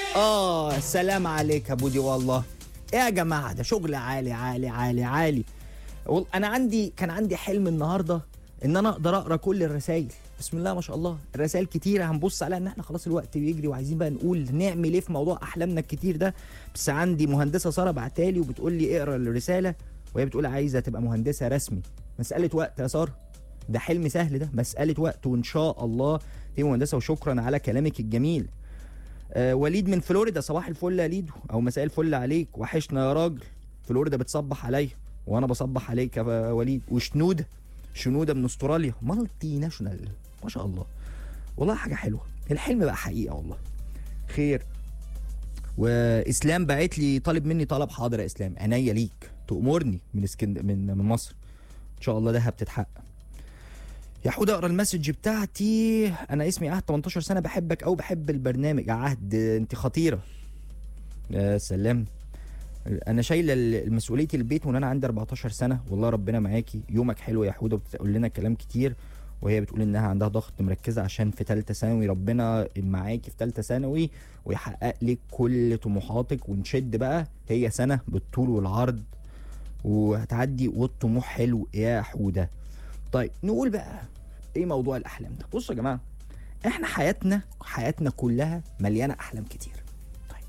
سلام عليك يا بودي والله. ايه يا جماعه، ده شغل عالي عالي عالي عالي. انا كان عندي حلم النهارده ان انا اقدر اقرا كل الرسائل. بسم الله ما شاء الله، الرسائل كتيره هنبص عليها ان احنا خلاص الوقت بيجري وعايزين بقى نقول نعمل ايه في موضوع احلامنا الكتير ده. بس عندي مهندسه ساره بعتالي وبتقول لي اقرا الرساله، وهي بتقول عايزه تبقى مهندسه رسمي. مساله وقت يا ساره، ده حلم سهل، ده مساله وقت وان شاء الله تبقى مهندسه. وشكرا على كلامك الجميل. وليد من فلوريدا، صباح الفل يا ليدو او مساء الفل عليك، وحشنا يا راجل. فلوريدا بتصبح عليا وانا بصبح عليك يا وليد. شنوده من استراليا، مالتي ناشونال ما شاء الله. والله حاجه حلوه، الحلم بقى حقيقه والله. خير. واسلام باعت لي طالب مني طلب. حاضر يا اسلام، عينيا ليك، تأمرني من مصر ان شاء الله ده بتتحقق. يا حود اقرا المسج بتاعتي. انا اسمي عهد، 18 سنه، بحبك او بحب البرنامج. يا عهد انت خطيره. يا سلام. انا شايله المسؤوليه البيت وانا عندي 14 سنه. والله ربنا معاكي. يومك حلو يا حوده، بتقول لنا كلام كتير. وهي بتقول انها عندها ضغط، مركزه عشان في ثالثه ثانوي. ربنا معاكي في ثالثه ثانوي ويحقق لك كل طموحاتك، ونشد بقى، هي سنه بالطول والعرض وهتعدي، والطموح حلو يا حوده. طيب نقول بقى ايه موضوع الاحلام ده. بصوا يا جماعه، احنا حياتنا كلها مليانه احلام كتير. طيب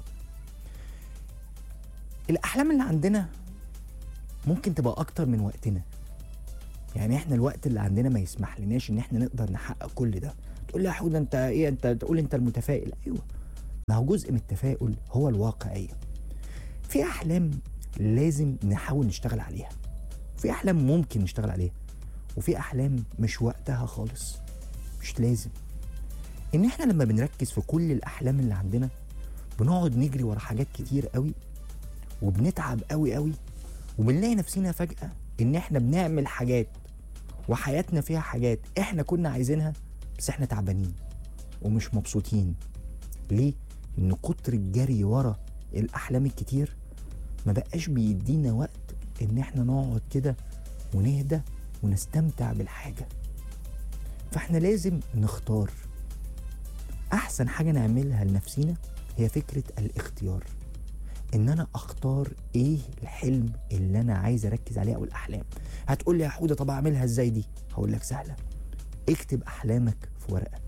الاحلام اللي عندنا ممكن تبقى اكتر من وقتنا. يعني احنا الوقت اللي عندنا ما يسمح لناش ان احنا نقدر نحقق كل ده. تقول لي يا حود انت ايه، انت تقول انت المتفائل. ايوه، ما هو جزء من التفاؤل هو الواقعيه. في احلام لازم نحاول نشتغل عليها، في احلام ممكن نشتغل عليها، وفي احلام مش وقتها خالص، مش لازم. ان احنا لما بنركز في كل الاحلام اللي عندنا بنقعد نجري ورا حاجات كتير قوي، وبنتعب قوي قوي، وبنلاقي نفسنا فجأة ان احنا بنعمل حاجات وحياتنا فيها حاجات احنا كنا عايزينها، بس احنا تعبانين ومش مبسوطين. ليه؟ ان كتر الجري ورا الاحلام الكتير ما بقاش بيدينا وقت ان احنا نقعد كده ونهدى ونستمتع بالحاجة. فاحنا لازم نختار. احسن حاجة نعملها لنفسينا هي فكرة الاختيار، ان انا اختار ايه الحلم اللي انا عايز اركز عليه او الاحلام. هتقول لي يا حودة طب اعملها ازاي دي؟ هقول لك سهلة. اكتب احلامك في ورقة،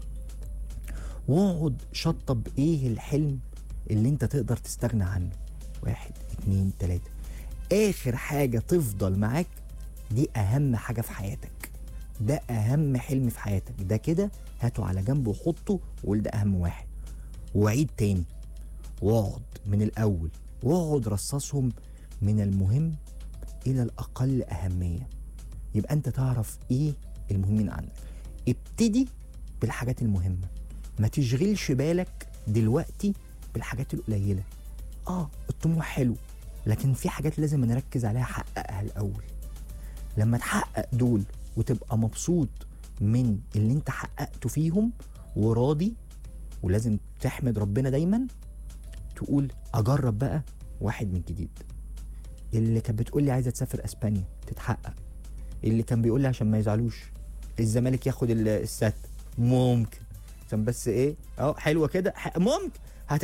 واقعد شطب ايه الحلم اللي انت تقدر تستغنى عنه. 1 2 3. اخر حاجة تفضل معاك دي اهم حاجة في حياتك، ده اهم حلم في حياتك. ده كده هاته على جنب وحطه وقول ده اهم واحد. وعيد تاني، واقعد من الاول، واقعد رصصهم من المهم الى الاقل اهمية. يبقى انت تعرف ايه المهمين عندك. ابتدي بالحاجات المهمة، ما تشغلش بالك دلوقتي بالحاجات القليلة. الطموح حلو، لكن في حاجات لازم نركز عليها، حققها الاول. لما تحقق دول وتبقى مبسوط من اللي انت حققته فيهم وراضي، ولازم تحمد ربنا دايما، تقول اجرب بقى واحد من جديد. اللي كانت بتقول لي عايزه تسافر اسبانيا تتحقق. اللي كان بيقول لي عشان ما يزعلوش الزمالك ياخد السات، ممكن عشان بس ايه حلوه كده، ممكن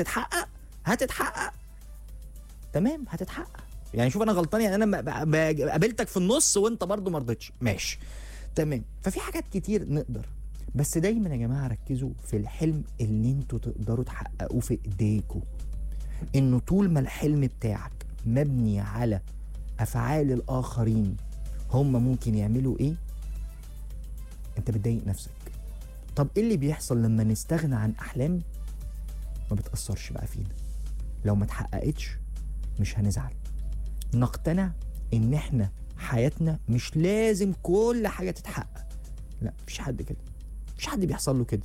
هتتحقق تمام، هتتحقق. يعني شوف انا غلطان، يعني انا قابلتك في النص وانت برضو ما رضيتش، ماشي تمام. ففي حاجات كتير نقدر، بس دايما يا جماعه ركزوا في الحلم اللي انتوا تقدروا تحققوه في ايديكوا. انه طول ما الحلم بتاعك مبني على افعال الاخرين، هم ممكن يعملوا ايه، انت بتضايق نفسك. طب ايه اللي بيحصل لما نستغنى عن احلام؟ ما بتأثرش بقى فينا. لو ما اتحققتش مش هنزعل. نقتنع ان احنا حياتنا مش لازم كل حاجة تتحقق. لا، مفيش حد كده، مفيش حد بيحصل له كده.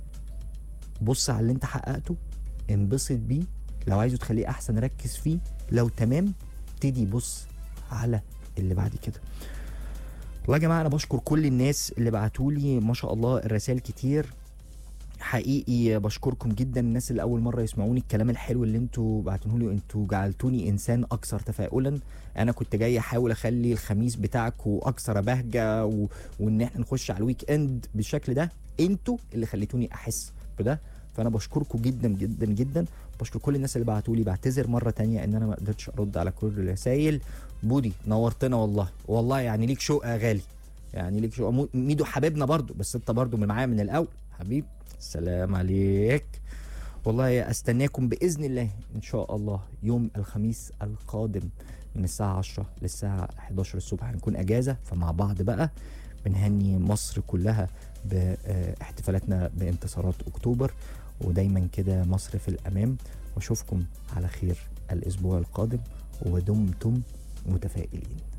بص على اللي انت حققته، انبسط بيه. لو عايزه تخليه احسن ركز فيه، لو تمام ابتدي بص على اللي بعد كده. والله يا جماعة انا بشكر كل الناس اللي بعتولي ما شاء الله الرسائل كتير، حقيقي بشكركم جدا. الناس اللي اول مره يسمعوني، الكلام الحلو اللي انتوا بعتوه لي، انتوا جعلتوني انسان اكثر تفاؤلا. انا كنت جاي احاول اخلي الخميس بتاعكم اكثر بهجه وان احنا نخش على الويك اند بالشكل ده. انتوا اللي خليتوني احس بده، فانا بشكركم جدا جدا جدا، بشكر كل الناس اللي بعتوا لي. بعتذر مره تانية ان انا ما قدرتش ارد على كل الرسايل. بودي نورتنا والله، والله يعني ليك شوق يا غالي، يعني ليك شوق. ميدو حبيبنا برضو، بس انت برضو من معايا من الاول حبيب. السلام عليك. والله استناكم باذن الله ان شاء الله يوم الخميس القادم من الساعه 10 للساعه 11 الصبح، هنكون اجازه، فمع بعض بقى بنهني مصر كلها باحتفالاتنا بانتصارات اكتوبر، ودايما كده مصر في الامام. واشوفكم على خير الاسبوع القادم، ودمتم متفائلين.